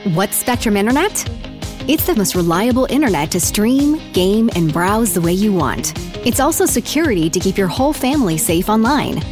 What's Spectrum Internet? It's the most reliable internet to stream, game, and browse the way you want. It's also security to keep your whole family safe online.